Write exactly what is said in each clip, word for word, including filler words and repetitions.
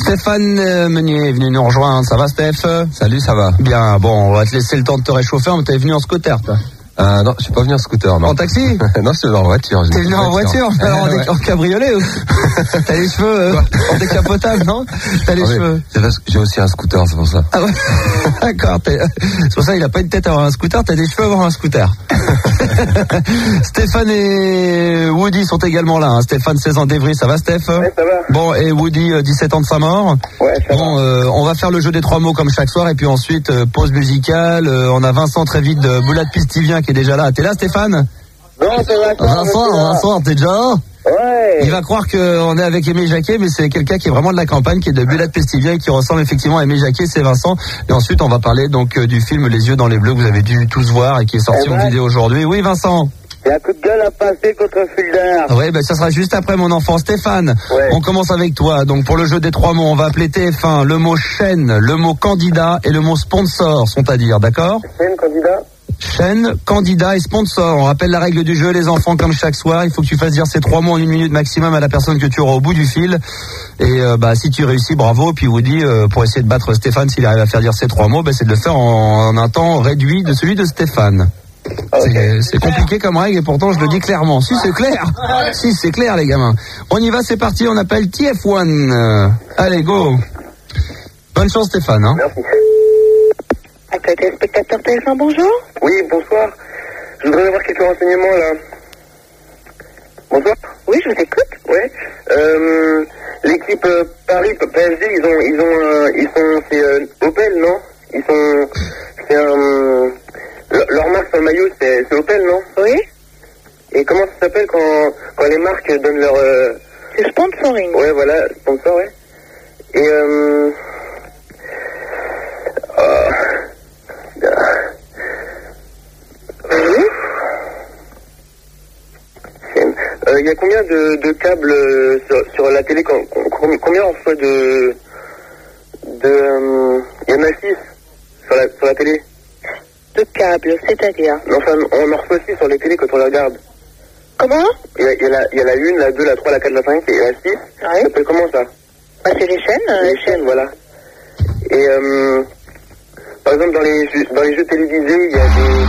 Stéphane euh, Meunier est venu nous rejoindre. Ça va, Steph? Salut, ça va. Bien, bon, on va te laisser le temps de te réchauffer. On t'es venu en scooter, toi? Euh, non, je suis pas venu en scooter, non. En taxi? Non, je suis venu en voiture. T'es venu en voiture? Alors, en, ouais. en cabriolet ou? T'as les cheveux euh, en décapotable, non? T'as les ah, cheveux. C'est parce que j'ai aussi un scooter, c'est pour ça. Ah ouais. D'accord. T'es... C'est pour ça qu'il a pas une tête à avoir un scooter. T'as des cheveux à avoir un scooter. Stéphane et Woody sont également là. Hein. Stéphane, seize ans d'Evry, ça va, Steph? Ouais, ça va. Bon, et Woody, dix-sept ans de sa mort. Ouais, ça bon, va. Euh, on va faire le jeu des trois mots comme chaque soir, et puis ensuite euh, pause musicale. Euh, on a Vincent très vite de Boulade Pistivien qui est déjà là. T'es là, Stéphane? Non, c'est Vincent. Vincent, Vincent, t'es déjà là? Ouais. Il va croire qu'on est avec Aimé Jacquet, mais c'est quelqu'un qui est vraiment de la campagne, qui est de Boulade Pistivien et qui ressemble effectivement à Aimé Jacquet, c'est Vincent. Et ensuite, on va parler donc euh, du film Les yeux dans les bleus que vous avez dû tous voir et qui est sorti Eh ben, en vidéo aujourd'hui. Oui, Vincent? Il y a un coup de gueule à passer contre Fulder. Oui, ben ça sera juste après mon enfant Stéphane. Ouais. On commence avec toi. Donc pour le jeu des trois mots, on va appeler T F un le mot chaîne, le mot candidat et le mot sponsor sont à dire, d'accord? Chaîne, candidat. Chaîne, candidat et sponsor. On rappelle la règle du jeu, les enfants, comme chaque soir. Il faut que tu fasses dire ces trois mots en une minute maximum à la personne que tu auras au bout du fil. Et euh, bah si tu réussis, bravo. Puis Woody, euh, pour essayer de battre Stéphane, s'il arrive à faire dire ces trois mots, bah, c'est de le faire en, en un temps réduit de celui de Stéphane. Okay. C'est, c'est compliqué comme règle et pourtant je le dis clairement. Si c'est clair, si c'est clair les gamins. On y va, c'est parti, on appelle T F un. Euh, allez, go. Bonne chance Stéphane. Hein. Merci. Accueil téléspectateur T F un, bonjour. Oui, bonsoir. Je voudrais avoir quelques renseignements là. Bonsoir. Oui, je vous écoute. Ouais. Euh, l'équipe euh, Paris P S G, ils ont, ils ont, euh, ils sont, c'est euh, Opel, non? Ils sont, c'est un, euh, leur marque sur le maillot, c'est, c'est Opel, non? Oui. Et comment ça s'appelle quand, quand les marques donnent leur... Euh... C'est sponsoring. Ouais, voilà, sponsor, ouais. Et euh... Oh... Oui. Il euh, y a combien de, de câbles euh, sur, sur la télé? Combien on reçoit de... de euh, il y en a six sur la, sur la télé. De câbles, c'est-à-dire? Enfin, on en reçoit six sur les télés quand on les regarde. Comment? Il y, a, il, y a la, il y a la une, la deux, la trois, la quatre, la cinq et la six. Oui. Ça s'appelle comment ça? Bah, c'est les chaînes. Les euh, chaînes, voilà. Et euh, par exemple, dans les, dans les jeux télévisés, il y a des...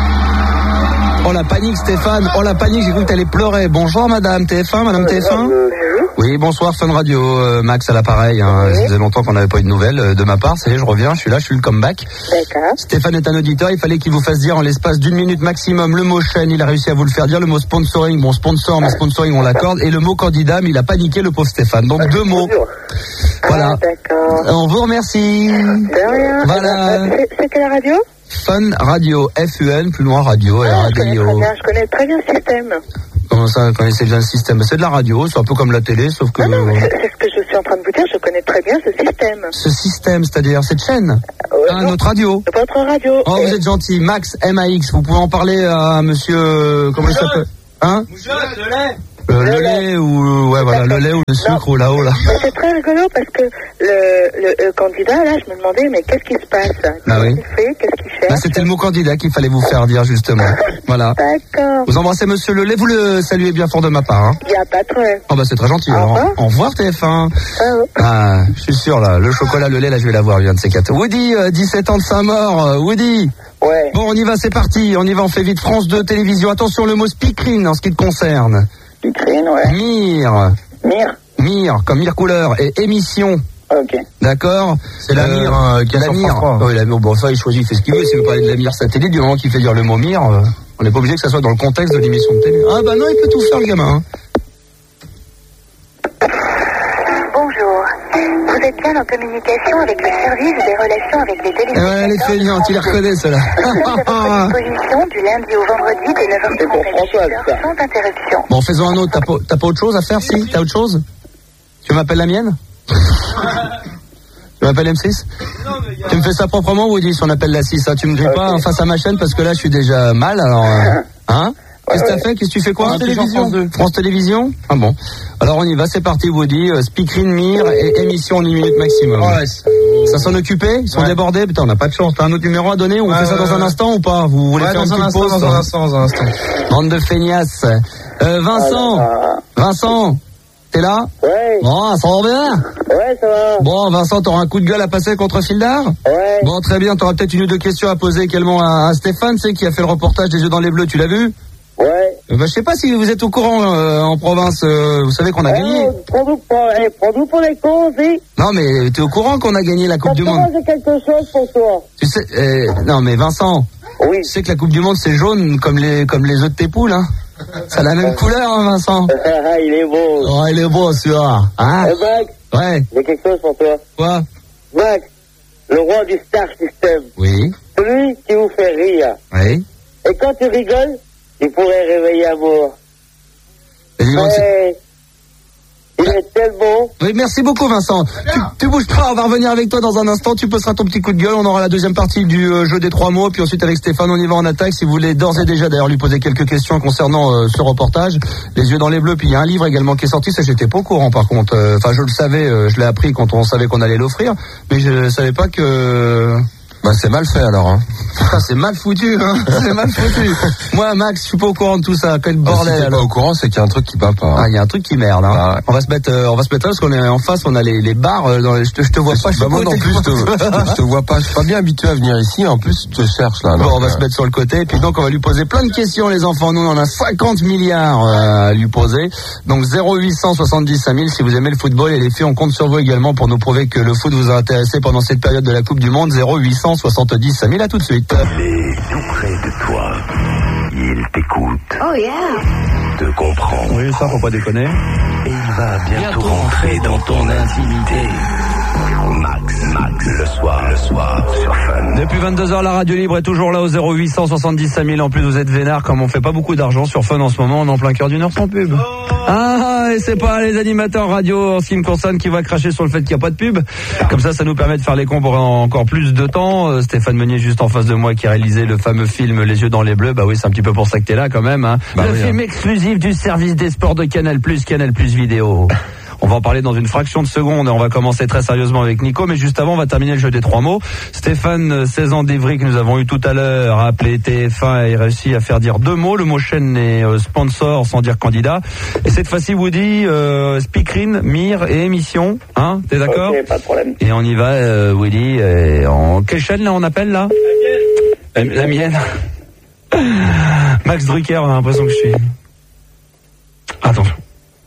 Oh la panique Stéphane, oh la panique, j'ai cru que t'allais pleurer. Bonjour madame T F un, madame T F un. Euh, Oui, bonsoir Fun Radio, euh, Max à l'appareil. Hein. Oui. Ça faisait longtemps qu'on n'avait pas eu de nouvelles euh, de ma part. Ça y est, je reviens, je suis là, je suis le comeback. D'accord. Stéphane est un auditeur, il fallait qu'il vous fasse dire en l'espace d'une minute maximum le mot chaîne, il a réussi à vous le faire dire, le mot sponsoring, bon sponsor, mais sponsoring on l'accorde, et le mot candidat, mais il a paniqué le pauvre Stéphane. Donc deux mots. Voilà. Ah, d'accord. On vous remercie. De rien. Voilà. Euh, c'est, c'est quelle radio? Fun Radio, F U N, plus loin radio, Ah, je connais très R A D I O. bien, je connais très bien le système. Comment ça, vous connaissez bien le système? C'est de la radio, c'est un peu comme la télé, sauf que... Non, non, mais c'est, c'est ce que je suis en train de vous dire, je connais très bien ce système. Ce système, c'est-à-dire cette chaîne, Euh, ah, non, notre radio. votre radio. Oh, vous êtes gentil, Max M A X, vous pouvez en parler à monsieur... euh, Comment il s'appelle? Hein? Euh, le lait ou... Ouais, voilà, le lait ou le sucre ou là-haut, là. Mais c'est très rigolo parce que le, le, le candidat, là, je me demandais, mais qu'est-ce qui se passe? Qu'est-ce Ah oui. qu'il fait? Qu'est-ce qu'il cherche? Bah, c'était le mot candidat qu'il fallait vous faire dire, justement. Voilà. D'accord. Vous embrassez monsieur le lait, vous le saluez bien fort de ma part, hein. Il n'y a pas de problème. Oh, bah, c'est très gentil, Au alors. revoir. Au revoir, T F un. Ciao. Ah, je suis sûr, là, le chocolat, le lait, là, je vais l'avoir, bien de ces quatre. Woody, euh, dix-sept ans de sa mort, euh, Woody. Ouais. Bon, on y va, c'est parti. On y va, on fait vite. France deux, télévision. Attention, le mot speakerine en ce qui te concerne. Ukraine, ouais. Mire. Mire. Mire, comme mire couleur. Et émission. Ok. D'accord. C'est la mire, hein, qui est la sur mire. France trois. Oui, la mire. Bon, ça, il choisit, il fait ce qu'il veut. S'il veut parler de la mire satellite, du moment qu'il fait dire le mot mire, euh, on n'est pas obligé que ça soit dans le contexte de l'émission de télé. Ah, bah non, il peut tout faire, le gamin. Hein. Bonjour. Vous êtes bien en communication avec le service des relations avec les Eh téléspectateurs. ouais, elle est feignante, il les reconnaît, ceux-là. À votre disposition du lundi au vendredi dès neuf heures C'est pour Françoise, ça. sans interruption. Bon, faisons un autre. T'as pas, t'as pas autre chose à faire, si? T'as autre chose? Tu m'appelles la mienne? Tu m'appelles M six? Tu me fais ça proprement, Woody, si on appelle la six, hein? Tu me grilles pas en face à ma chaîne parce que là, je suis déjà mal, alors... euh, hein? Qu'est-ce que t'as fait? Qu'est-ce que tu fais quoi? France Télévisions. France deux. France Télévisions? Ah bon. Alors, on y va, c'est parti, Woody. Euh, Speakerine, mire et émission en une minute maximum. Ouais, Ça s'en occupait? Ils sont Ouais. débordés? Putain, on n'a pas de chance. T'as un autre numéro à donner ou on Ouais, fait ça ouais, dans un ouais. instant ou pas? Vous voulez Ouais, faire dans une un petite instant, pause? dans un instant, dans un instant. Bande de feignasses. Euh, Vincent, Vincent, t'es là? Ouais. Bon, ça va bien? Ouais, ça va. Bon, Vincent, t'auras un coup de gueule à passer contre Fildar? Ouais. Bon, très bien, t'auras peut-être une ou deux questions à poser également à, à Stéphane, tu sais, qui a fait le reportage des Yeux dans les Bleus, tu l'as vu? Ouais. Euh, bah, je sais pas si vous êtes au courant euh, en province, euh, vous savez qu'on a Eh, gagné. prends-nous pour, eh, prends-nous pour les cons aussi. Non, mais t'es au courant qu'on a gagné la Coupe du Monde? J'ai quelque chose pour toi. Tu sais, euh, non mais Vincent, Oui. tu sais que la Coupe du Monde c'est jaune comme les comme les œufs de tes poules, hein. Ça a la même couleur, hein, Vincent. Il est beau. Oh, il est beau, celui-là. Hein? Eh, Max, Ouais. j'ai quelque chose pour toi. Quoi? Max, le roi du Star System. Oui. Celui qui vous fait rire. Oui. Et quand tu rigoles, il pourrait réveiller amour. Et dis donc, c'est- Ouais. Il est tellement... Oui, merci beaucoup, Vincent. Tu, tu bouges pas, on va revenir avec toi dans un instant. Tu poseras ton petit coup de gueule. On aura la deuxième partie du euh, jeu des trois mots. Puis ensuite, avec Stéphane, on y va en attaque. Si vous voulez d'ores et déjà, d'ailleurs, lui poser quelques questions concernant euh, ce reportage, Les Yeux dans les Bleus. Puis il y a un livre également qui est sorti. Ça, j'étais pas au courant, par contre. Enfin, je le savais. euh, je l'ai appris quand on savait qu'on allait l'offrir. Mais je savais pas que... Bah, c'est mal fait alors, hein. Ah, c'est mal foutu, hein. C'est mal foutu. Moi, Max, je suis pas au courant de tout ça. Quel Bah, bordel, si t'es pas alors. au courant, c'est qu'il y a un truc qui va pas. Ah, Hein. il y a un truc qui merde, hein. Ah ouais. On va se mettre, euh, on va se mettre là parce qu'on est en face, on a les, les bars. euh, Dans les, je, te, je te vois pas. Je Bah, sais moi pas où non t'es. plus, je te, je, je te vois pas. Je suis pas bien habitué à venir ici. En plus, je te cherche là. Bon, donc, on va euh, se mettre sur le côté. Et puis donc, on va lui poser plein de questions, les enfants. Nous, on en a cinquante milliards euh, à lui poser. Donc, zéro huit cent soixante-dix cinq mille si vous aimez le football. Et les filles, on compte sur vous également pour nous prouver que le foot vous a intéressé pendant cette période de la Coupe du Monde. zéro huit cent soixante-dix cinq mille, à tout de suite. Il est tout près de toi. Il t'écoute, Oh yeah. te comprend. Oui, ça, faut pas déconner. Et il va bientôt rentrer dans ton intimité. Max, Max, le soir, le soir, sur Fun. Depuis vingt-deux heures, la radio libre est toujours là au zéro huit cent soixante-dix cinq mille. En plus, vous êtes vénard, comme on fait pas beaucoup d'argent sur Fun en ce moment, on est en plein cœur d'une heure sans pub. Ah, et c'est pas les animateurs radio, en ce qui me concerne, qui va cracher sur le fait qu'il n'y a pas de pub. Comme ça, ça nous permet de faire les cons pour encore plus de temps. Euh, Stéphane Meunier, juste en face de moi, qui a réalisé le fameux film Les Yeux dans les Bleus. Bah oui, c'est un petit peu pour ça que t'es là, quand même, hein. Bah le oui, film hein. exclusif du service des sports de Canal+, Canal+ Vidéo. On va en parler dans une fraction de seconde et on va commencer très sérieusement avec Nico, mais juste avant, on va terminer le jeu des trois mots. Stéphane, seize ans d'Evry, que nous avons eu tout à l'heure, a appelé T F un et il réussit à faire dire deux mots. Le mot chaîne est euh, sponsor sans dire candidat. Et cette fois-ci, Woody, euh, speakerine, mire et émission. Hein, t'es d'accord? Ok, pas de problème. Et on y va, euh, Woody. euh, en quelle chaîne là on appelle là? La mienne. La mienne. Max Drucker, on a l'impression que je suis. Attention.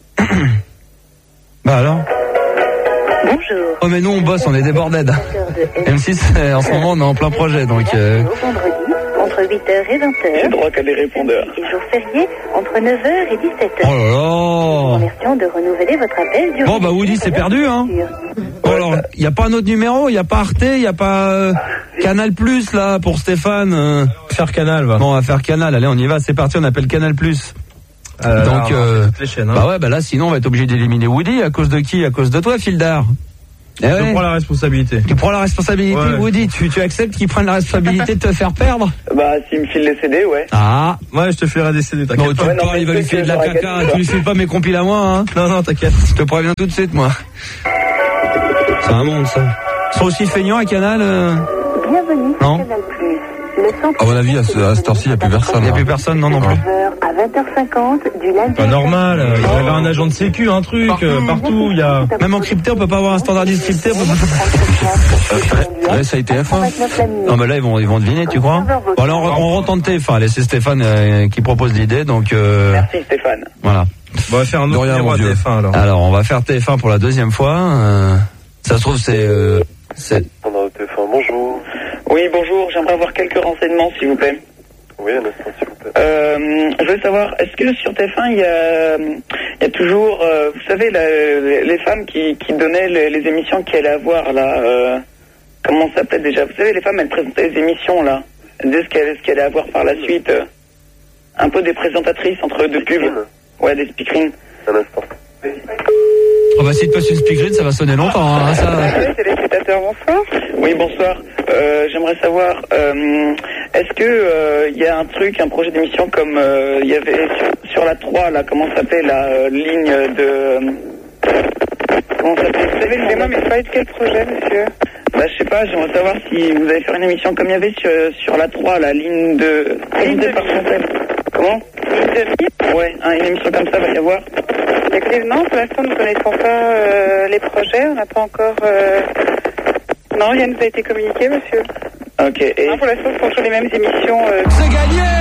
Bah alors? Bonjour. Oh mais nous on bosse, on est des bordels. M six, euh, en ce moment on est en plein projet, donc... Euh... Vendredi, entre huit heures et vingt heures. J'ai droit qu'à des répondeurs. Et jour férié, entre neuf heures et dix-sept Oh heures. là là. Remercions de renouveler votre appel durant... Bon bah Woody, c'est perdu, hein. Bon alors, il y a pas un autre numéro, il y a pas Arte, il y a pas euh, Canal Plus là pour Stéphane. Euh... Faire Canal, va. Bon, on va faire Canal, allez on y va, c'est parti, on appelle Canal Plus. Euh, Donc, là, on va euh, faire toutes les chaînes, hein. Bah ouais, bah là sinon on va être obligé d'éliminer Woody. À cause de qui? À cause de toi, Fildar. Eh Je ouais. prends la responsabilité. Tu prends la responsabilité, Ouais. Woody. Tu, tu acceptes qu'il prenne la responsabilité de te faire perdre? Bah, s'il me file les C D, ouais. Ah. Ouais, je te ferai des C D, Non, t'inquiète tu pas. Ouais, non, parles, mais il va lui c'est filer que de la j'aurais caca. gagné, Tu lui files pas mes compiles à moi, hein. Non, non, t'inquiète. Je te préviens tout de suite, moi. C'est un monde, ça. Ils sont aussi feignants à Canal euh... Bienvenue sur Non. Canal+. Le centre À mon avis, à ce- à cette heure-ci, il y a plus personne. Il n'y a là. plus personne, non, non plus. neuf heures à vingt heures cinquante du lundi. Pas normal. euh, Il y avait un agent de sécu, un truc, euh, partout, il y a... Même en crypté, on peut pas avoir un standardiste crypté. On peut pas... Ouais, ça a été F un. Non, mais là, ils vont, ils vont deviner, tu crois? Bon, alors, on, on retente T F un. Allez, c'est Stéphane euh, qui propose l'idée, donc euh, Merci, Stéphane. voilà. Bon, on va faire un De autre rien, numéro mon à Dieu. T F un, alors. Alors, on va faire T F un pour la deuxième fois. Euh, ça se trouve, c'est... Euh, c'est... Pendant T F un, bonjour. Oui, bonjour, j'aimerais avoir quelques renseignements, s'il vous plaît. Oui, un instant, s'il vous plaît. Euh, je veux savoir, est-ce que sur T F un, il y a, il y a toujours, euh, vous savez, la, les, les femmes qui, qui donnaient les, les émissions qu'elle allait avoir, là, euh, comment ça s'appelait déjà? Vous savez, les femmes, elles présentaient les émissions, là. Elles disaient ce qu'elle ce qu'elle allait avoir par la suite. euh, un peu des présentatrices entre deux pubs. Ouais, des speakerines. Un instant. Oh bah, si tu passes une speakerine, ça va sonner longtemps, hein, ça... Oui, téléspectateurs, bonsoir. Oui, bonsoir. Euh, j'aimerais savoir, euh, est-ce que euh, il y a un truc, un projet d'émission comme euh, il y avait sur, sur la trois, là, comment ça s'appelle, la euh, ligne de... Comment ça s'appelle? Vous savez, excusez-moi, mais ça va être quel projet, monsieur? Bah, je sais pas, j'aimerais savoir si vous allez faire une émission comme il y avait sur, sur la trois, la ligne de... Ligne de par Chantal. Comment? Ligne de... Ouais, hein, une émission comme ça va y avoir. Écoutez, non, pour l'instant, nous ne connaissons pas euh, les projets. On n'a pas encore... Euh... Non, rien ne nous a été communiqué, monsieur. Ok. Et... Non, pour l'instant, ce sont toujours les mêmes émissions. Euh... C'est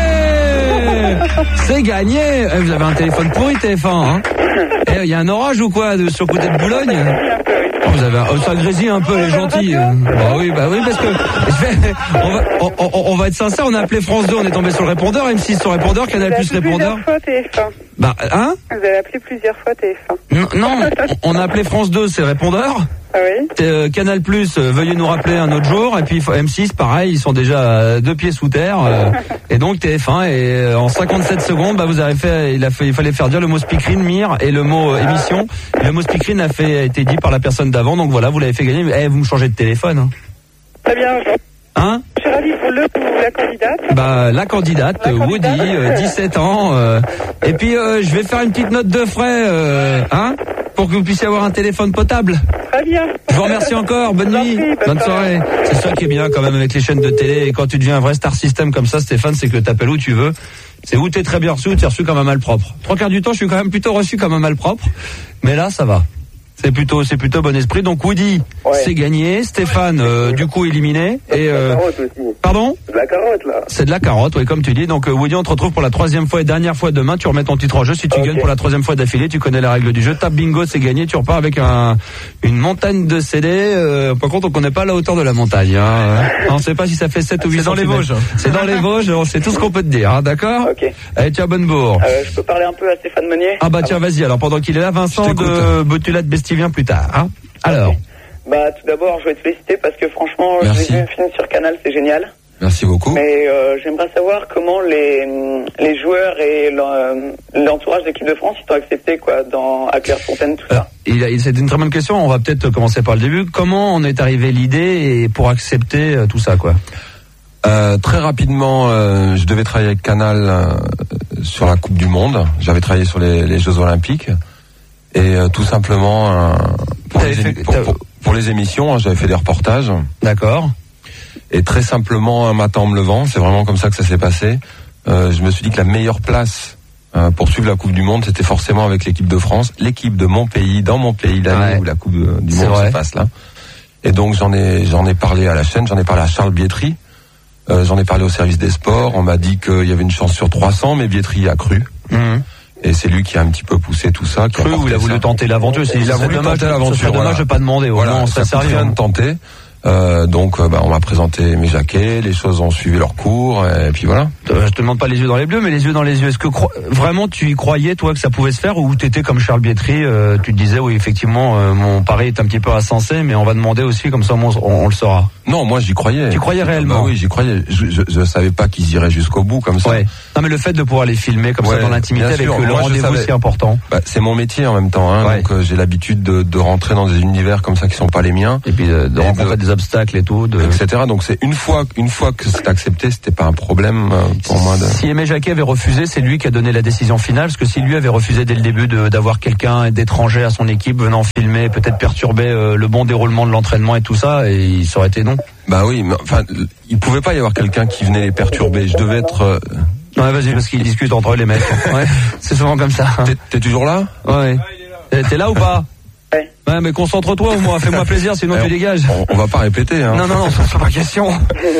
gagné. C'est gagné. Eh, vous avez un téléphone pourri, T F un, hein. Eh, il y a un orage ou quoi de, sur le côté de Boulogne? Oh, vous avez un, oh, ça grésille un peu, les gentils. Bah oui, bah oui, parce que je vais, on, va, on, on, on va être sincère, on a appelé France deux, on est tombé sur le répondeur, M six sur le répondeur, Canal Plus répondeur. Plusieurs fois T F un. Bah, hein? Vous avez appelé plusieurs fois T F un. Non, non, on a appelé France deux, c'est le répondeur. Ah oui. Euh, Canal Plus, euh, veuillez nous rappeler un autre jour. Et puis M six, pareil, ils sont déjà euh, deux pieds sous terre. Euh, et donc T F un, et euh, en cinquante-sept secondes, bah vous avez fait, il a fait, il fallait faire dire le mot speakerine, Mire, et le mot euh, émission. Le mot speakerine a fait, a été dit par la personne d'avant. Donc voilà, vous l'avez fait gagner. Eh, vous me changez de téléphone. Hein. Très bien. Hein? Je suis ravie pour le ou la candidate. Bah la candidate, la Woody, candidate. Euh, dix-sept ans. Euh, et puis euh, je vais faire une petite note de frais, euh, hein, pour que vous puissiez avoir un téléphone potable. Très bien. Je vous remercie encore. Bonne nuit. Prie, bonne, bonne soirée. soirée. C'est ça qui est bien quand même avec les chaînes de télé. Et quand tu deviens un vrai star system comme ça, Stéphane, c'est que t'appelles où tu veux. C'est où t'es très bien reçu ou t'es reçu comme un malpropre. Trois quarts du temps, je suis quand même plutôt reçu comme un malpropre. Mais là, ça va. C'est plutôt, c'est plutôt bon esprit. Donc Woody, ouais. C'est gagné. Stéphane, euh, du coup éliminé. Et euh, pardon. C'est de la carotte là. C'est de la carotte, oui, comme tu dis. Donc euh, Woody, on te retrouve pour la troisième fois et dernière fois demain. Tu remets ton titre en jeu. Si tu okay. gagnes pour la troisième fois d'affilée, tu connais la règle du jeu. Tape bingo, c'est gagné. Tu repars avec un une montagne de C D. Euh, par contre, on connaît pas la hauteur de la montagne. Hein. On ne sait pas si ça fait sept ou huit. C'est dans les Vosges. C'est dans les Vosges. On sait tout ce qu'on peut te dire, hein, d'accord. Ok. Allez, tiens, bonne bourre. Euh, je peux parler un peu à Stéphane Meunier. Ah bah tiens, vas-y. Alors pendant qu'il est là, Vincent de Botulat de Bestivien plus tard. Hein. Alors, okay. Bah tout d'abord, je vais te féliciter parce que franchement, j'ai vu un film sur Canal, c'est génial. Merci beaucoup. Mais euh, j'aimerais savoir comment les les joueurs et l'entourage de l'équipe de France ils ont accepté quoi dans à Clairefontaine tout ça. Euh, il a, c'est une très bonne question. On va peut-être commencer par le début. Comment on est arrivé l'idée et pour accepter euh, tout ça quoi? Euh, très rapidement, euh, je devais travailler avec Canal euh, sur la Coupe du Monde. J'avais travaillé sur les, les Jeux Olympiques. Et euh, tout simplement, euh, pour, les fait, pour, pour, pour les émissions, hein, j'avais fait des reportages. D'accord. Et très simplement, un matin en me levant, c'est vraiment comme ça que ça s'est passé, euh, je me suis dit que la meilleure place euh, pour suivre la Coupe du Monde, c'était forcément avec l'équipe de France, l'équipe de mon pays, dans mon pays, l'année ouais. où la Coupe du Monde se passe là. Et donc j'en ai, j'en ai parlé à la chaîne, j'en ai parlé à Charles Bietri, euh, j'en ai parlé au service des sports, on m'a dit qu'il y avait une chance sur trois cents, mais Bietri a cru. Mmh. Et c'est lui qui a un petit peu poussé tout ça. Qui Cru ou il a voulu ça. tenter l'aventure. C'est, il a voulu dommage, tenter l'aventure. C'est dommage voilà. de pas demander. Voilà, non, ça ça coûte rien de tenter. Euh, donc, bah, on m'a présenté mes jaquets, les choses ont suivi leur cours, et puis voilà. Je te demande pas les yeux dans les bleus, mais les yeux dans les yeux. Est-ce que cro- vraiment tu y croyais, toi, que ça pouvait se faire, ou t'étais comme Charles Bietri, euh, tu te disais, oui, effectivement, euh, mon pari est un petit peu insensé, mais on va demander aussi, comme ça, on, on, on le saura. Non, moi, j'y croyais. Tu croyais réellement? Bah oui, j'y croyais. Je, je, je savais pas qu'ils iraient jusqu'au bout, comme ça. Ouais. Non, mais le fait de pouvoir les filmer comme ouais, ça dans l'intimité avec sûr. le moi, rendez-vous, c'est important. Bah, c'est mon métier en même temps, hein. Ouais. Donc, euh, j'ai l'habitude de, de rentrer dans des univers comme ça qui sont pas les miens. Et puis, de, de et rencontrer de... des obstacles et tout. De... et cetera. Donc c'est une fois, une fois que c'est accepté, c'était pas un problème pour moi. De... Si Aimé Jacquet avait refusé, c'est lui qui a donné la décision finale. Parce que si lui avait refusé dès le début de, d'avoir quelqu'un d'étranger à son équipe venant filmer, peut-être perturber euh, le bon déroulement de l'entraînement et tout ça, et il ça aurait été non. Bah oui, mais enfin, il pouvait pas y avoir quelqu'un qui venait les perturber. Je devais être. Euh... Ouais, vas-y, parce qu'ils discutent entre eux les mecs. Ouais, c'est souvent comme ça. T'es, t'es toujours là? Ouais. T'es là ou pas? Ouais. ouais, mais concentre-toi au moins, fais-moi plaisir, sinon tu dégages. On, on va pas répéter, hein. Non, non, non, c'est pas question.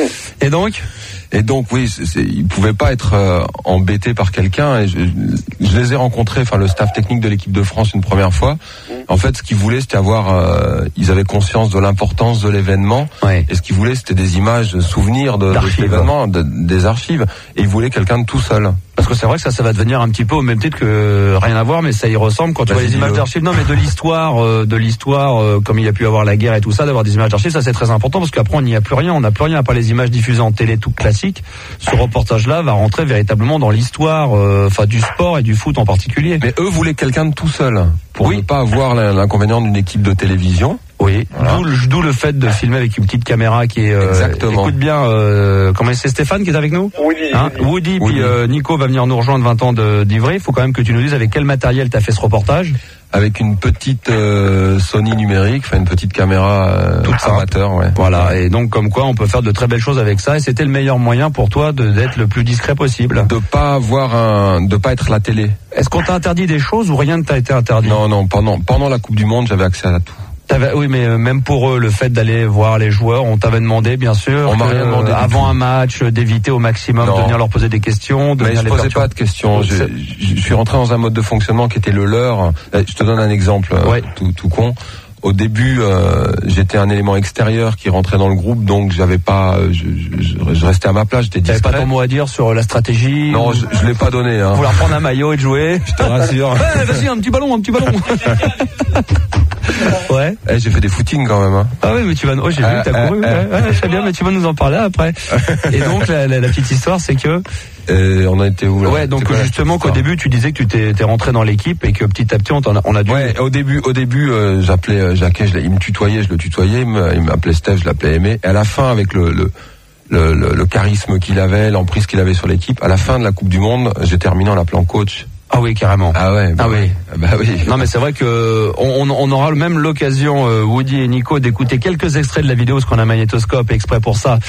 Et donc? Et donc, oui, c'est, c'est, ils pouvaient pas être euh, embêtés par quelqu'un. Et je, je les ai rencontrés, enfin, le staff technique de l'équipe de France une première fois. En fait, ce qu'ils voulaient, c'était avoir, euh, ils avaient conscience de l'importance de l'événement. Ouais. Et ce qu'ils voulaient, c'était des images, de souvenirs de, de cet événement, de, des archives. Et ils voulaient quelqu'un de tout seul. Parce que c'est vrai que ça, ça va devenir un petit peu au même titre que rien à voir, mais ça y ressemble quand tu bah, vois les images d'archives. Non, mais de l'histoire, euh, de l'histoire, euh, comme il y a pu avoir la guerre et tout ça, d'avoir des images d'archives, ça c'est très important parce qu'après on n'y a plus rien, on n'a plus rien à part les images diffusées en télé tout classique. Ce reportage-là va rentrer véritablement dans l'histoire, enfin euh, du sport et du foot en particulier. Mais eux voulaient quelqu'un de tout seul pour oui. ne pas avoir l'inconvénient d'une équipe de télévision. Oui, Voilà. d'où, le, d'où le fait de filmer avec une petite caméra qui est... Euh, Exactement. Écoute bien, euh, comment c'est Stéphane qui est avec nous Woody. hein Woody, Woody. puis euh, Nico va venir nous rejoindre vingt ans de, d'Ivry. Il faut quand même que tu nous dises avec quel matériel t'as fait ce reportage. Avec une petite euh, Sony numérique, enfin une petite caméra euh, Toute simple. amateur, ouais. Voilà, et donc comme quoi on peut faire de très belles choses avec ça, et c'était le meilleur moyen pour toi de, d'être le plus discret possible. De pas avoir un, de pas être la télé. Est-ce qu'on t'a interdit des choses ou rien ne t'a été interdit? Non, non, pendant pendant la Coupe du Monde, j'avais accès à tout. T'avais, oui, mais euh, même pour eux, le fait d'aller voir les joueurs, on t'avait demandé, bien sûr, On m'a que, rien demandé euh, du avant tout. un match, euh, d'éviter au maximum Non. de venir leur poser des questions, de Mais venir je les posais perturber. pas de questions. Je, C'est- je- je suis rentré dans un mode de fonctionnement qui était le leur. Euh, Je te donne un exemple, euh, Ouais. tout, tout con. Au début, euh, j'étais un élément extérieur qui rentrait dans le groupe, donc j'avais pas, euh, je, je, je restais à ma place, j'étais T'avais pas discret. ton mot à dire sur la stratégie? Non, ou- je, je l'ai pas donné. Hein. Vouloir prendre un maillot et de jouer? Je te rassure. Ouais, vas-y, un petit ballon, un petit ballon. Ouais. Eh, j'ai fait des footings quand même. Hein. Ah oui, mais tu vas, oh, j'ai vu Euh, que t'as couru, euh, ouais, ouais, je sais bien, mais tu vas nous en parler après. Et donc, la, la, la petite histoire, c'est que, Et on a été où là ouais, donc C'est quoi la justement, petite qu'au histoire début, tu disais que tu t'es, t'es rentré dans l'équipe et que petit à petit, on, t'en a, on a dû. Ouais, au début, au début, euh, j'appelais euh, Jacquet, je l'ai- il me tutoyait, je le tutoyais, il me- il m'appelait Steph, je l'appelais Aimé. Et à la fin, avec le le, le, le, le charisme qu'il avait, l'emprise qu'il avait sur l'équipe, à la fin de la Coupe du Monde, j'ai terminé en l'appelant coach. Ah oui, carrément. Ah ouais. Bah Ah oui. Bah oui. Non mais c'est vrai que on, on aura même l'occasion, euh, Woody et Nico, d'écouter quelques extraits de la vidéo, parce qu'on a un magnétoscope exprès pour ça,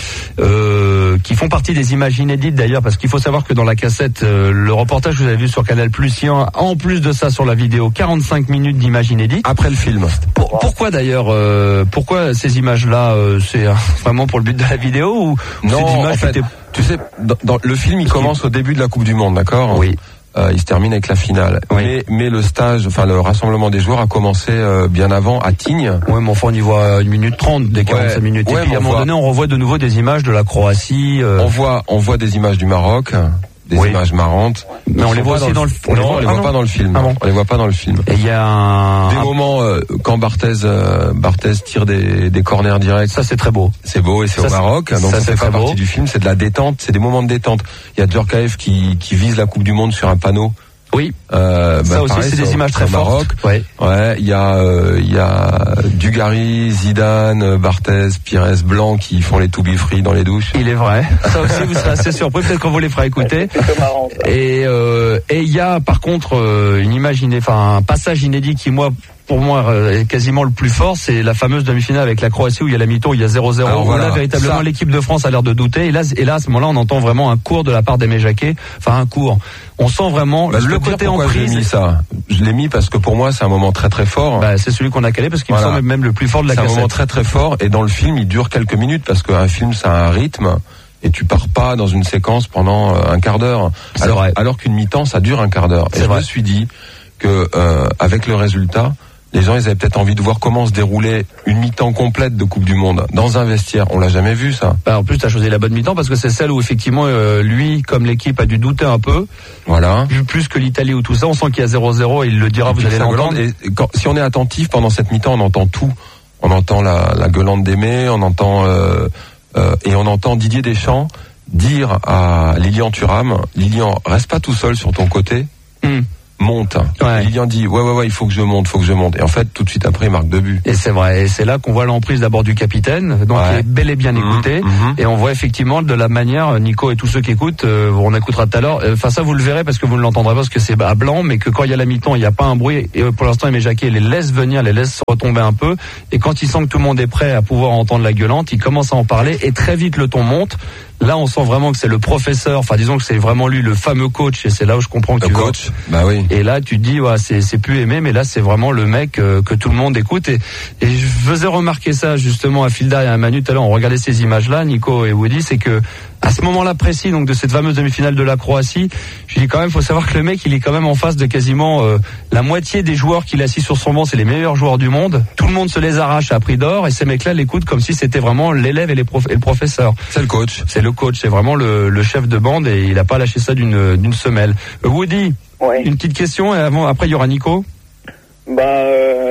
euh, qui font partie des images inédites d'ailleurs, parce qu'il faut savoir que dans la cassette, euh, le reportage que vous avez vu sur Canal+, il y a en plus de ça sur la vidéo, quarante-cinq minutes d'images inédites. Après le film. Pour- pourquoi d'ailleurs, euh, pourquoi ces images-là, euh, c'est euh, vraiment pour le but de la vidéo ou Non, c'est d'images en qui fait, étaient- tu sais, dans, dans le film, il commence au début de la Coupe du Monde, d'accord? Oui. Euh, il se termine avec la finale. Oui. Mais, mais le stage, enfin le rassemblement des joueurs a commencé euh, bien avant à Tignes. Ouais, mais enfin on y voit une minute trente, des quarante-cinq Ouais, minutes. Et ouais, puis mais à un on moment voit- donné, on revoit de nouveau des images de la Croatie. euh, On voit, on voit des images du Maroc, des Oui. images marrantes. Mais on les voit aussi dans le- On les voit, on les Ah voit non. pas dans le film. Ah bon. On les voit pas dans le film. Et il y a un... Des un- moments euh, quand Barthez, euh, Barthez tire des, des corners directs, Ça c'est très beau. c'est beau et c'est Ça, au c'est- Maroc, donc ça, ça c'est fait très pas beau. partie du film. C'est de la détente, c'est des moments de détente. Il y a Djorkaeff qui, qui vise la Coupe du Monde sur un panneau. Oui. Euh, Ça bah, aussi, pareil, c'est des au- images très au Maroc. fortes. Ouais. Ouais, il y a euh, il y a Dugarry, Zidane, Barthez, Pires, Blanc qui font les to be free dans les douches. Il est vrai. Ça aussi, vous serez assez surpris. Peut-être qu'on vous les fera écouter. C'est plutôt marrant, ça. Et euh, et il y a par contre euh, une image iné... enfin un passage inédit qui moi pour moi euh, est quasiment le plus fort, c'est la fameuse demi-finale avec la Croatie où il y a la mi-temps, où il y a zéro zéro. Alors Où voilà, là véritablement ça- l'équipe de France a l'air de douter. Et là, et là à ce moment-là, on entend vraiment un cours de la part d'Aimé Jacquet. Enfin un cours. On sent vraiment Bah, je peux le te dire côté pourquoi je l'ai mis emprise. ça. Je l'ai mis parce que pour moi c'est un moment très très fort. Bah, c'est celui qu'on a calé parce qu'il me Voilà. semble même le plus fort de la C'est un cassette. moment très très fort et dans le film il dure quelques minutes parce qu'un film ça a un rythme et tu pars pas dans une séquence pendant euh, un quart d'heure. C'est Alors, vrai. alors qu'une mi-temps ça dure un quart d'heure. Et C'est je vrai. me suis dit que euh, avec le résultat, les gens ils avaient peut-être envie de voir comment se déroulait une mi-temps complète de Coupe du Monde dans un vestiaire. On l'a jamais vu ça. Bah, en plus, tu as choisi la bonne mi-temps parce que c'est celle où effectivement euh, lui, comme l'équipe, a dû douter un peu, Voilà. vu plus que l'Italie ou tout ça. On sent qu'il y a zéro zéro et il le dira, vous allez Sa l'entendre. gueulante, et quand- si on est attentif pendant cette mi-temps, on entend tout. On entend la, la gueulante d'Aimé, on entend euh, euh, et on entend Didier Deschamps dire à Lilian Thuram, Lilian, reste pas tout seul sur ton côté, Hmm. monte. Ouais. Et Lilian dit, ouais ouais ouais, il faut que je monte, faut que je monte. Et en fait, tout de suite après, il marque deux buts. Et c'est vrai. Et c'est là qu'on voit l'emprise d'abord du capitaine, donc Ouais. il est bel et bien Mhm, écouté. mhm. Et on voit effectivement de la manière, Nico et tous ceux qui écoutent, euh, on écoutera tout à l'heure. euh, Enfin ça vous le verrez parce que vous ne l'entendrez pas parce que c'est à blanc, mais que quand il y a la mi-temps, il n'y a pas un bruit. Et euh, pour l'instant, Aimé Jacquet les laisse venir, les laisse retomber un peu. Et quand il sent que tout le monde est prêt à pouvoir entendre la gueulante, il commence à en parler et très vite le ton monte. Là, on sent vraiment que c'est le professeur. Enfin, disons que c'est vraiment lui le fameux coach. Et c'est là où je comprends que Le tu vas- coach, bah oui. Et là, tu te dis, ouais, c'est, c'est plus Aimé, mais là, c'est vraiment le mec euh, que tout le monde écoute. Et, et je faisais remarquer ça justement à Filda et à Manu tout à l'heure. On regardait ces images-là, Nico et Woody, c'est que à ce moment-là précis, donc de cette fameuse demi-finale de la Croatie, je dis quand même, faut savoir que le mec, il est quand même en face de quasiment euh, la moitié des joueurs qu'il a assis sur son banc. C'est les meilleurs joueurs du monde. Tout le monde se les arrache à prix d'or, et ces mecs-là l'écoutent comme si c'était vraiment l'élève et, les prof- et le professeur. C'est le coach. C'est le coach, c'est vraiment le, le chef de bande, et il a pas lâché ça d'une, d'une semelle. Euh, Woody. Ouais. Une petite question et avant, après il y aura Nico. Bah, euh,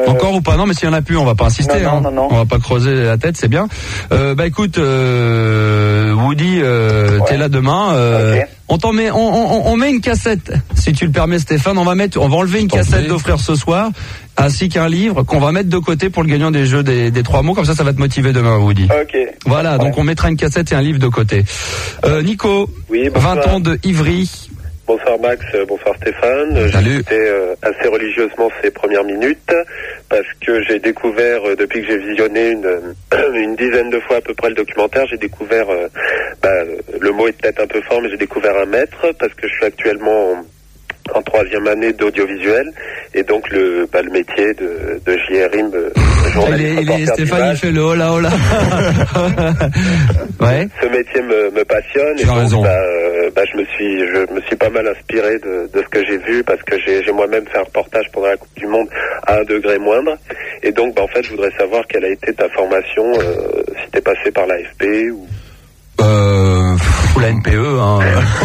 Encore ou pas? Non, mais s'il y en a plus, on va pas insister. Non, hein. non, non, non. On va pas creuser la tête, c'est bien. Euh, bah écoute, euh, Woody, euh, Ouais. t'es là demain. Euh, Ok. On t'en met, on, on, on met une cassette, si tu le permets, Stéphane. On va mettre, on va enlever une T'en cassette prie. d'offrir ce soir, ainsi qu'un livre qu'on va mettre de côté pour le gagnant des jeux des, des trois mots. Comme ça, ça va te motiver demain, Woody. Ok. Voilà, Ouais. donc on mettra une cassette et un livre de côté. Euh, Nico, Oui, bonsoir. vingt ans de Ivry. Bonsoir Max, euh, bonsoir Stéphane. Salut. J'ai écouté euh, assez religieusement ces premières minutes parce que j'ai découvert, euh, depuis que j'ai visionné une, euh, une dizaine de fois à peu près le documentaire, j'ai découvert, euh, bah, le mot est peut-être un peu fort, mais j'ai découvert un maître parce que je suis actuellement en, en troisième année d'audiovisuel et donc le, bah, le métier de, de J R I M, euh, Il journaliste est, il est, reporter Stéphane, il d'image. fait le hola hola. Ouais. Ce métier me, me passionne Tu et as donc, raison. bah, euh, bah, je me suis je me suis pas mal inspiré de, de ce que j'ai vu parce que j'ai, j'ai moi-même fait un reportage pendant la Coupe du Monde à un degré moindre et donc bah, en fait je voudrais savoir quelle a été ta formation, euh, si t'es passé par l'A F P ou Euh, Ou la N P E, hein.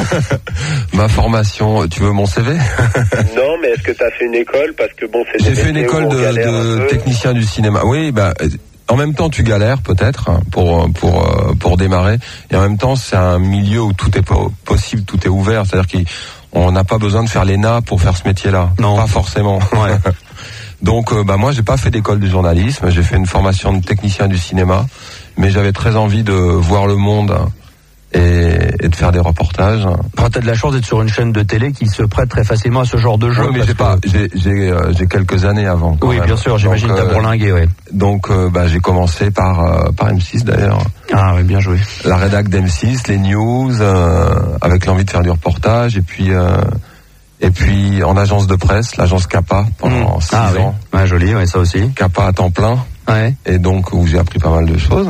ma formation, tu veux mon C V? non, mais est-ce que t'as fait une école parce que bon c'est J'ai des fait une métiers où école on de, galère un de peu. technicien du cinéma. Oui, bah, euh, en même temps, tu galères peut-être hein, pour pour euh, pour démarrer, et en même temps, c'est un milieu où tout est po- possible, tout est ouvert. C'est-à-dire qu'on n'a pas besoin de faire l'E N A pour faire ce métier-là. Non. Pas forcément. Ouais. Donc, euh, bah moi, j'ai pas fait d'école de journalisme. J'ai fait une formation de technicien du cinéma, mais j'avais très envie de voir le monde et, et de faire des reportages. Enfin, t'as de la chance d'être sur une chaîne de télé qui se prête très facilement à ce genre de jeu. Oui, mais parce j'ai que- pas, j'ai j'ai euh, j'ai quelques années avant. quand Oui, même. bien sûr, j'imagine Donc, que t'as euh, bourlingué, ouais. Donc, euh, bah, j'ai commencé par euh, par M six d'ailleurs. Ah, oui, bien joué. La rédac d'M six, les news, euh, avec l'envie de faire du reportage, et puis euh, et puis en agence de presse, l'agence Kappa pendant Mmh. six Ah, oui. ans. Ouais, joli, ouais, ça aussi. Kappa à temps plein, Ouais. et donc où j'ai appris pas mal de choses.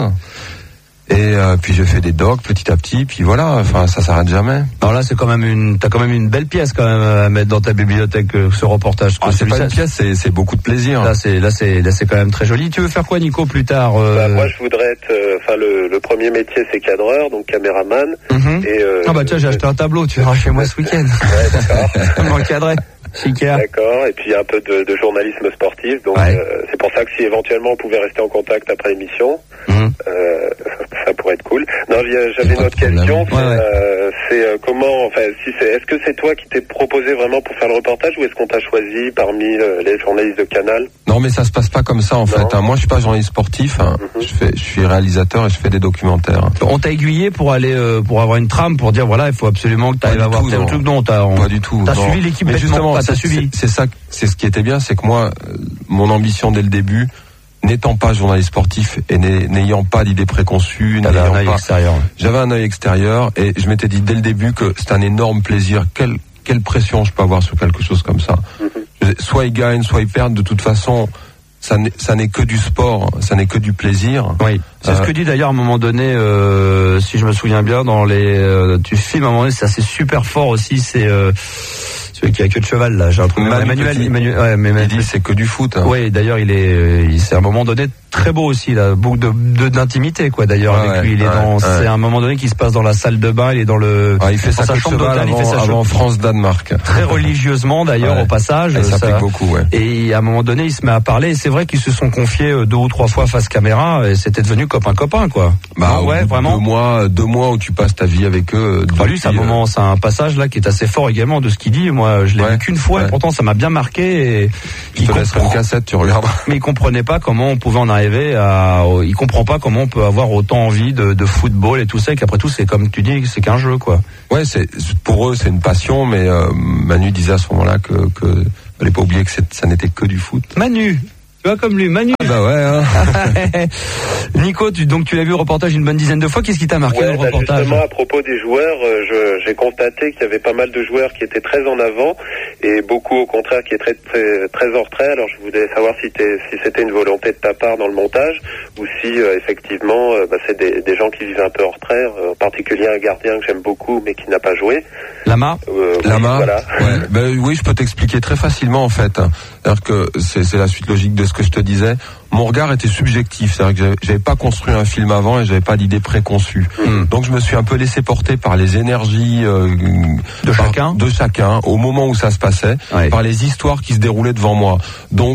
Et euh, puis j'ai fait des docs petit à petit, puis voilà, enfin ça s'arrête jamais. Alors là, c'est quand même une, t'as quand même une belle pièce quand même à mettre dans ta bibliothèque, euh, ce reportage. Ah, c'est Celui- pas ça- une pièce, c'est c'est beaucoup de plaisir. Là, c'est, là, c'est, là, c'est quand même très joli. Tu veux faire quoi, Nico, plus tard? euh, Bah, moi je voudrais être, euh, enfin le, le premier métier c'est cadreur, donc caméraman. mhm. Et, euh, Ah bah tiens, j'ai acheté un tableau, tu verras chez moi ce week-end. Ouais, d'accord. M'encadrer. Chica. D'accord, et puis un peu de, de journalisme sportif, donc Ouais. euh, c'est pour ça que si éventuellement on pouvait rester en contact après l'émission, Mhm. euh, ça, ça pourrait être cool. Non, j'y- j'avais une Pas de autre problème. question, c'est, Ouais, ouais. euh, c'est euh, comment, enfin, si c'est, est-ce que c'est toi qui t'es proposé vraiment pour faire le reportage ou est-ce qu'on t'a choisi parmi euh, les journalistes de Canal? Non, mais ça se passe pas comme ça en Non. fait. hein. Moi, je suis pas journaliste sportif. hein. Mhm. Je fais, je suis réalisateur et je fais des documentaires. On t'a aiguillé pour aller, euh, pour avoir une trame, pour dire voilà, il faut absolument que Pas t'ailles du avoir tout, tel non. truc. Non, t'as, on- Pas du tout. T'as non. suivi l'équipe Mais bêtement, justement, pas, t'as c'est- suivi. c'est ça, c'est ce qui était bien, c'est que moi, euh, mon ambition dès le début, n'étant pas journaliste sportif et n'ay- n'ayant pas d'idées préconçues, T'avais un n'ayant œil pas, extérieur. j'avais un œil extérieur et je m'étais dit dès le début que c'est un énorme plaisir. Quelle quelle pression je peux avoir sur quelque chose comme ça. Je- Soit ils gagnent, soit ils perdent. De toute façon, ça n'est ça n'est que du sport, ça n'est que du plaisir. Oui, c'est ce Euh, que dit d'ailleurs à un moment donné, euh, si je me souviens bien, dans les, euh, tu filmes à un moment donné, c'est assez super fort aussi, c'est euh, celui qui a queue de cheval là, j'ai un truc. Manu Emmanuel, Petit. Emmanuel, ouais, mais, mais Il dit c'est que du foot. hein. oui, d'ailleurs il est, euh, il, c'est à un moment donné très beau aussi là, beaucoup de, de d'intimité quoi. D'ailleurs Ouais, avec lui, il est ouais, dans, ouais. c'est à un moment donné qui se passe dans la salle de bain, il est dans le, Ah, il fait dans sa, sa queue de chambre cheval d'hôtel, il fait avant, sa chambre- avant France-Danemark. très religieusement d'ailleurs Ouais. au passage. Et ça ça- pique beaucoup, ouais. Et à un moment donné, il se met à parler. Et c'est vrai qu'ils se sont confiés euh, deux ou trois fois face caméra. Et c'était devenu copain-copain, quoi. Bah, Non, au ouais, bout de vraiment. Deux mois, deux mois où tu passes ta vie avec eux. Enfin, lui, c'est un depuis, euh, moment, c'est un passage là qui est assez fort également de ce qu'il dit. Moi, je l'ai Ouais. vu qu'une fois. Ouais. Et pourtant, ça m'a bien marqué. Et Je il te laisserai une comprend, cassette, tu regarderas. mais il comprenait pas comment on pouvait en arriver à. Il comprend pas comment on peut avoir autant envie de, de football et tout ça. Et qu'après tout, c'est comme tu dis, c'est qu'un jeu, quoi. Ouais, c'est pour eux c'est une passion, mais euh, Manu disait à ce moment-là que que fallait pas oublier que c'est- ça n'était que du foot. Manu. Tu vois comme lui, Manu. Ah bah ouais. Hein. Nico, tu, donc tu l'as vu le reportage une bonne dizaine de fois. Qu'est-ce qui t'a marqué Ouais, dans le bah, reportage? justement, à propos des joueurs, euh, je- j'ai constaté qu'il y avait pas mal de joueurs qui étaient très en avant et beaucoup au contraire qui étaient très, très, très en retrait. Alors je voulais savoir si, t'es- si c'était une volonté de ta part dans le montage ou si euh, effectivement euh, bah, c'est des, des gens qui vivent un peu en retrait, euh, en particulier un gardien que j'aime beaucoup mais qui n'a pas joué. Lama. Euh, oui, Lama. voilà. Ouais. Ben oui, je peux t'expliquer très facilement en fait. C'est-à-dire que c'est c'est la suite logique de ce que je te disais. Mon regard était subjectif, c'est-à-dire que j'avais- j'avais pas construit un film avant et j'avais pas d'idée préconçue. Mm. Donc je me suis un peu laissé porter par les énergies euh, De par- chacun. de chacun au moment où ça se passait, Ouais. par les histoires qui se déroulaient devant moi. Donc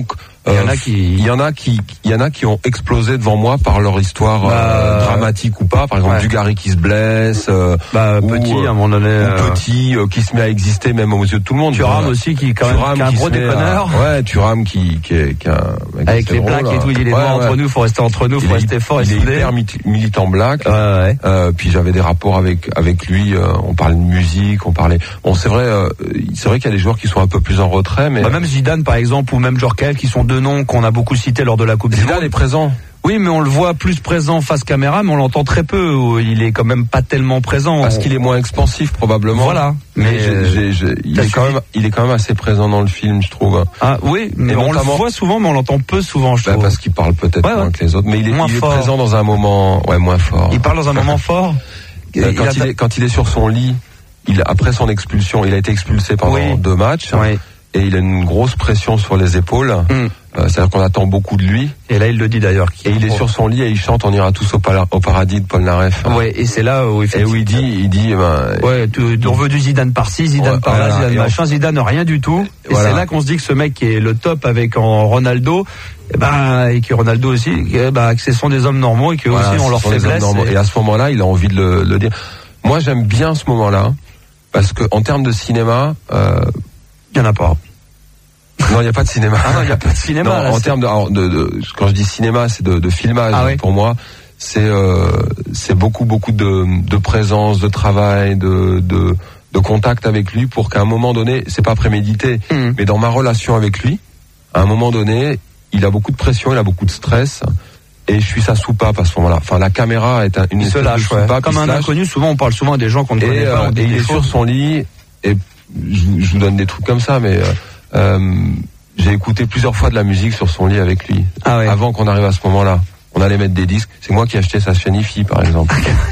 Il y en a qui, il y en a qui, il y en a qui ont explosé devant moi par leur histoire bah, euh, dramatique ou pas. Par exemple, ouais. Dugarry qui se blesse, euh, bah, ou, petit à un moment donné, ou petit euh, qui se met à exister même aux yeux de tout le monde. Thuram euh, aussi qui quand même qui est un gros déconneur. À, ouais, Thuram qui, qui est, qui est un, avec les plaques et tout, il est ouais, ouais. entre nous, faut rester entre nous, faut il rester est, fort. Il et est hyper militant black. Ouais, ouais. Euh, puis j'avais des rapports avec avec lui. Euh, on parlait de musique, on parlait. Bon, c'est vrai, euh, c'est vrai qu'il y a des joueurs qui sont un peu plus en retrait, mais bah, même Zidane par exemple ou même Djorkaeff qui sont deux noms qu'on a beaucoup cités lors de la Coupe du Monde. Zidane est présent. Oui, mais on le voit plus présent face caméra, mais on l'entend très peu. Il est quand même pas tellement présent. Parce qu'il est moins expansif probablement. Voilà. Mais, mais j'ai, j'ai, j'ai, il est quand même, il est quand même assez présent dans le film, je trouve. Ah oui, mais on le voit souvent, mais on l'entend peu souvent, je bah, trouve. Parce qu'il parle peut-être ouais, moins ouais. que les autres, mais il est, il est présent dans un moment, ouais, moins fort. Il parle dans un moment fort. Quand il, il, est, quand il est sur son lit, il après son expulsion, il a été expulsé pendant oui. deux matchs. Oui. Et il a une grosse pression sur les épaules. Mm. Euh, c'est-à-dire qu'on attend beaucoup de lui. Et là, il le dit d'ailleurs. Et il est sur son lit et il chante "On ira tous au, pala- au paradis" de Paul Naref. Ouais. Et c'est là où il fait. Et où il dit, il dit, ben. Ouais. Tu, tu veux du Zidane par-ci, Zidane ouais, par-là, voilà, Zidane machin, on... Zidane rien du tout. Et voilà. C'est là qu'on se dit que ce mec qui est le top avec en Ronaldo, et ben et que Ronaldo aussi, et ben que ce sont des hommes normaux et que voilà, aussi on leur faiblesse. Et... et à ce moment-là, il a envie de le, le dire. Moi, j'aime bien ce moment-là parce que en termes de cinéma, euh, il y en a pas. Non, il n'y a pas de cinéma. Ah non, il n'y a pas de cinéma. Non, là, en c'est... termes de, alors, de, de, quand je dis cinéma, c'est de, de filmage. Ah, oui. Pour moi, c'est euh, c'est beaucoup beaucoup de, de présence, de travail, de, de de contact avec lui pour qu'à un moment donné, c'est pas prémédité, mmh. mais dans ma relation avec lui, à un moment donné, il a beaucoup de pression, il a beaucoup de stress. Et je suis sa soupape à ce moment-là. Enfin, la caméra est un, une il se lâche, ouais. Comme un inconnu. Souvent, on parle souvent à des gens qu'on ne connaît et, pas. Euh, et il est sur son lit. Et je, je vous donne des trucs comme ça, mais euh, euh, j'ai écouté plusieurs fois de la musique sur son lit avec lui. Ah ouais. Avant qu'on arrive à ce moment-là, on allait mettre des disques. C'est moi qui ai acheté sa chaîne I F I, par exemple.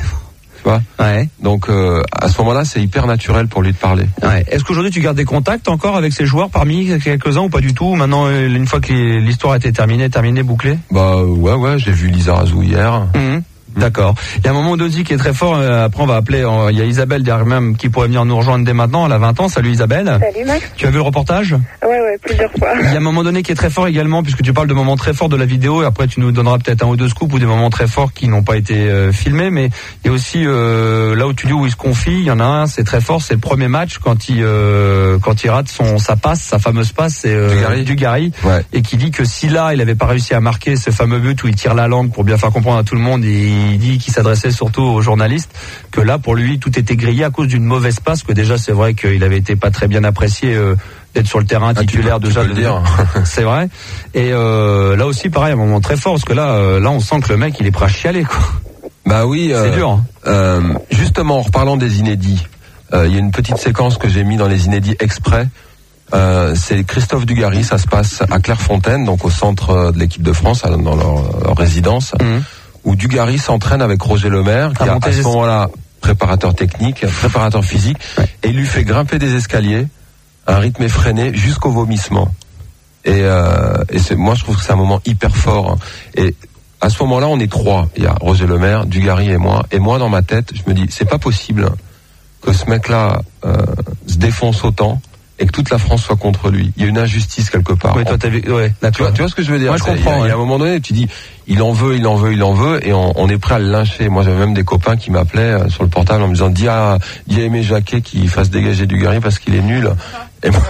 Tu vois ? Ouais. Donc euh, à ce moment-là, c'est hyper naturel pour lui de parler. Ouais. Est-ce qu'aujourd'hui tu gardes des contacts encore avec ces joueurs parmi quelques-uns ou pas du tout ? Maintenant, une fois que l'histoire a été terminée, terminée, bouclée ? Bah ouais, ouais. J'ai vu Lisa Razou hier. Mmh. D'accord. Il y a un moment d'Ozzy qui est très fort. Après, on va appeler. Euh, il y a Isabelle derrière même qui pourrait venir nous rejoindre dès maintenant. Elle a vingt ans. Salut Isabelle. Salut Max. Tu as vu le reportage ? Ouais, ouais, plusieurs fois. Il y a un moment donné qui est très fort également, puisque tu parles de moments très forts de la vidéo. Et après, tu nous donneras peut-être un ou deux scoops ou des moments très forts qui n'ont pas été euh, filmés. Mais il y a aussi euh, là où tu dis où il se confie. Il y en a un, c'est très fort. C'est le premier match quand il euh, quand il rate son sa passe, sa fameuse passe, c'est euh, Dugarry. Dugarry Ouais. Et qui dit que si là il avait pas réussi à marquer ce fameux but où il tire la langue pour bien faire comprendre à tout le monde, il dit qu'il s'adressait surtout aux journalistes, que là pour lui tout était grillé à cause d'une mauvaise passe, que déjà c'est vrai qu'il avait été pas très bien apprécié euh, d'être sur le terrain titulaire ah, tu peux, déjà tu peux le dire. C'est vrai. Et euh, là aussi pareil, un moment très fort parce que là euh, là on sent que le mec il est prêt à chialer quoi. Bah oui, c'est euh, dur. Hein. Euh, justement en reparlant des inédits, il euh, y a une petite séquence que j'ai mis dans les inédits exprès. Euh, c'est Christophe Dugarry, ça se passe à Clairefontaine, donc au centre de l'équipe de France, dans leur, leur résidence. Mmh. Où Dugarry s'entraîne avec Roger Lemaire, qui est à ce moment-là préparateur technique, préparateur physique, ouais. Et il lui fait grimper des escaliers, un rythme effréné, jusqu'au vomissement. Et, euh, et c'est, moi, je trouve que c'est un moment hyper fort. Et à ce moment-là, on est trois. Il y a Roger Lemaire, Dugarry et moi. Et moi, dans ma tête, je me dis, c'est pas possible que ce mec-là euh, se défonce autant et que toute la France soit contre lui. Il y a une injustice quelque part. Oui, toi, t'as vu, ouais, tu, vois, tu vois ce que je veux dire? Moi, je comprends. Il y, a, ouais. il y a un moment donné, tu dis, il en veut, il en veut, il en veut, et on, on est prêt à le lyncher. Moi, j'avais même des copains qui m'appelaient euh, sur le portable en me disant, dis à, dis à Aimé Jacquet qu'il fasse dégager Dugarry parce qu'il est nul. Et moi,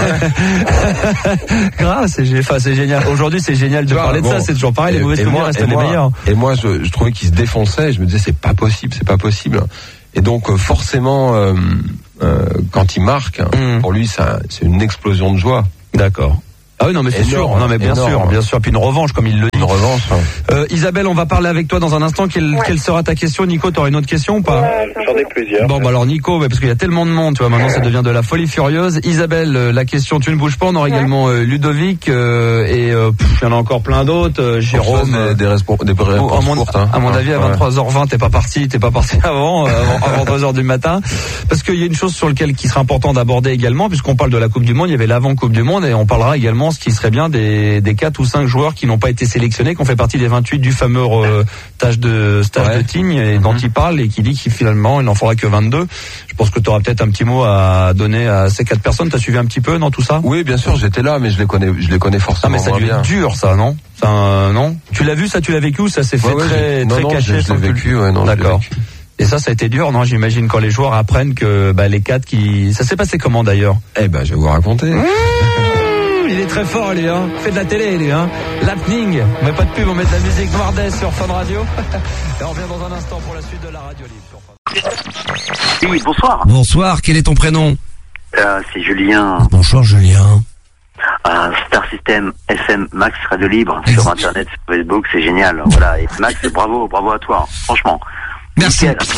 grave, c'est, enfin, c'est génial. Aujourd'hui, c'est génial de vois, parler bon, de ça. C'est toujours pareil. Les mauvais souvenirs restent les meilleurs. Et moi, je, je trouvais qu'il se défonçait. Et je me disais, c'est pas possible, c'est pas possible. Et donc, euh, forcément. Euh, Euh, quand il marque, mmh. pour lui, ça, c'est une explosion de joie. D'accord. Ah oui, non, mais c'est énorme, sûr. Non, mais bien énorme. sûr, bien sûr. Puis une revanche, comme il le dit. Une revanche. Hein. Euh, Isabelle, on va parler avec toi dans un instant. Quelle, ouais. quelle sera ta question, Nico? T'auras une autre question ou pas? euh, J'en ai plusieurs. Bon, bah alors Nico, bah, parce qu'il y a tellement de monde, tu vois, maintenant ça devient de la folie furieuse. Isabelle, euh, la question, tu ne bouges pas. On aura ouais. également euh, Ludovic euh, et euh, il y en a encore plein d'autres. Euh, Jérôme, des, des, respo- des réponses à mon, courtes. Hein. À mon avis, à vingt-trois heures vingt, t'es pas parti, t'es pas parti avant, euh, avant, avant deux heures du matin, parce qu'il y a une chose sur laquelle qui sera important d'aborder également, puisqu'on parle de la Coupe du Monde. Il y avait l'avant Coupe du Monde et on parlera également ce qui serait bien des des quatre ou cinq joueurs qui n'ont pas été sélectionnés, qui ont fait partie des vingt-huit suite du fameux euh, stage de stage ouais. de Tignes et dont mm-hmm. il parle et qui dit qu'il finalement il n'en faudra que vingt-deux. Je pense que tu auras peut-être un petit mot à donner à ces quatre personnes. T'as suivi un petit peu dans tout ça? Oui, bien sûr, j'étais là, mais je les connais, je les connais forcément. Ah, mais ça a dû être dur, ça, non? Ça, euh, non? Tu l'as vu, ça, tu l'as vécu ou ça s'est fait ouais, ouais, très, non, très non, caché? Je l'ai vécu, ouais, non. D'accord. Et ça, ça a été dur, non? J'imagine quand les joueurs apprennent que bah, les quatre qui... Ça s'est passé comment d'ailleurs? Eh ben, je vais vous raconter. Mmh, il est très fort, lui, hein. Il fait de la télé, lui, hein. L'happening. On met pas de pub, on met de la musique Noirdaise sur Fun Radio. Et on revient dans un instant pour la suite de la radio libre. Oui, bonsoir. Bonsoir, quel est ton prénom? euh, C'est Julien. Bonsoir, Julien. Uh, Star System F M Max Radio Libre sur Internet, sur Facebook, c'est génial. Voilà, et Max, bravo, bravo à toi, franchement. Merci. Nickel.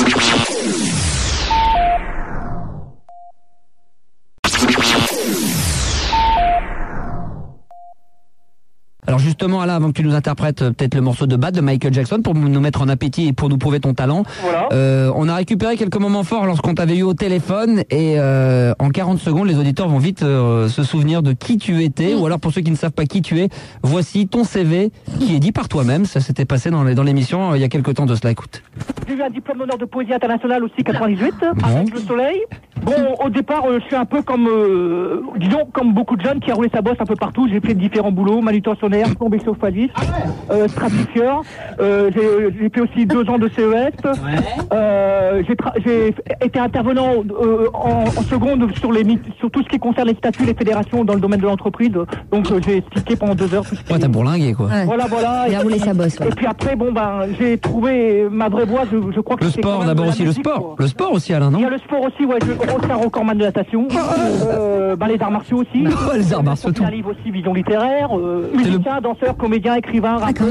Alors justement, Alain, avant que tu nous interprètes euh, peut-être le morceau de Bad de Michael Jackson pour nous mettre en appétit et pour nous prouver ton talent, voilà. euh, on a récupéré quelques moments forts lorsqu'on t'avait eu au téléphone et euh, en quarante secondes, les auditeurs vont vite euh, se souvenir de qui tu étais, ou alors pour ceux qui ne savent pas qui tu es, voici ton C V qui est dit par toi-même. Ça s'était passé dans, les, dans l'émission euh, il y a quelques temps de cela. Écoute. J'ai eu un diplôme d'honneur de poésie internationale aussi quatre-vingt-dix-huit bon. avec le soleil. Bon, au départ, euh, je suis un peu comme, euh, disons, comme beaucoup de jeunes qui a roulé sa bosse un peu partout. J'ai fait différents boulots, manutentionnaire, plombier chauffagiste, euh, stratifieur. Euh, j'ai, j'ai fait aussi deux ans de C E S. Euh, j'ai, tra- j'ai été intervenant euh, en, en seconde sur, les, sur tout ce qui concerne les statuts, les fédérations dans le domaine de l'entreprise. Donc euh, j'ai expliqué pendant deux heures. Tout ce qui... Ouais, t'as bourlingué quoi. Ouais. Voilà, voilà. Il a roulé sa bosse. Ouais. Et puis après, bon ben, j'ai trouvé ma vraie voie. Je, je crois que le c'est sport d'abord aussi, musique, le sport. quoi. Le sport aussi, Alain, non? Il y a le sport aussi, ouais. Je aussi un recordman de natation. Euh, ben, les arts martiaux aussi. Ouais, les arts martiaux, tout. Un livre aussi, vision littéraire. Euh, musicien, le... danseur, comédien, écrivain, rappeur.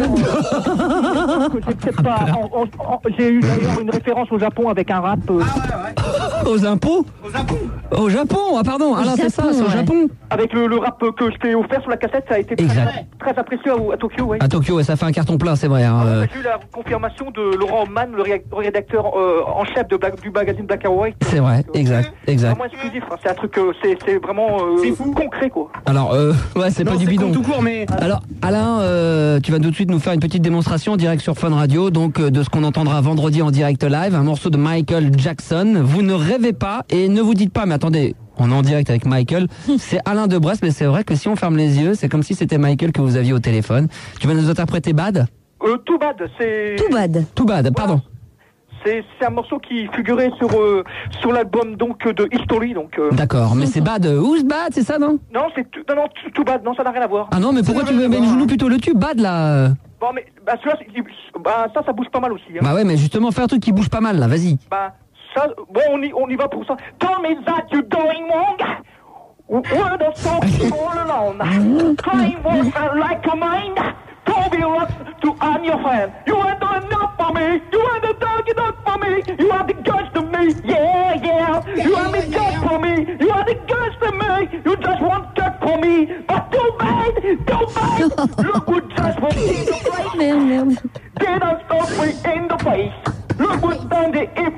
Euh, j'ai peut-être pas. En, en, en, j'ai eu d'ailleurs une référence au Japon avec un rap. Euh... Aux impôts? Au Japon. Au Japon, ah pardon, Alain, c'est ça, c'est au Japon. Avec le, le rap que je t'ai offert sur la cassette, ça a été très, très apprécié à, à Tokyo, ouais. À Tokyo, ouais, ça fait un carton plein, c'est vrai. Hein, ah, euh... J'ai eu la confirmation de Laurent Mann, le rédacteur euh, en chef de Black, du magazine Black and White. C'est vrai, euh, exact, exact. C'est vraiment exclusif, hein. C'est un truc, euh, c'est, c'est vraiment euh, c'est fou. Concret, quoi. Alors, euh, ouais, c'est non, pas du c'est bidon. Tout court, mais... Alors, Alain, euh, tu vas tout de suite nous faire une petite démonstration en direct sur Fun Radio, donc euh, de ce qu'on entendra vendredi en direct live, un morceau de Michael Jackson. Vous ne rêvez pas et ne vous dites pas, mais attendez, on est en direct avec Michael. C'est Alain de Brest, mais c'est vrai que si on ferme les yeux, c'est comme si c'était Michael que vous aviez au téléphone. Tu vas nous interpréter Bad? Euh, Too Bad, c'est... Too Bad. Too Bad, pardon. C'est, c'est un morceau qui figurait sur, euh, sur l'album donc, de History. Donc, euh... D'accord, mais c'est Bad. Who's Bad, c'est ça, non? Non, c'est tout, non, non, Too Bad, non, ça n'a rien à voir. Ah non, mais pourquoi tu veux... Mais joue-nous plutôt le tube, Bad, là. Bon, mais bah, celui-là, bah, ça, ça bouge pas mal aussi. Hein. Bah ouais, mais justement, fais un truc qui bouge pas mal, là, vas-y. Bah, ça, bon, on y, on y va pour ça. Tell me that you're going wrong. We're the songs all alone. Trying more like a mind. Don't be lost to on your hand. You are not enough for me. You are the dog enough for me. You are the ghost of me. Yeah, yeah. You are the ghost for me. You are the ghost of me. You just want cut for me. But too bad, too bad. Look what just went in the place. Didn't stop me in the face. Look what's done the if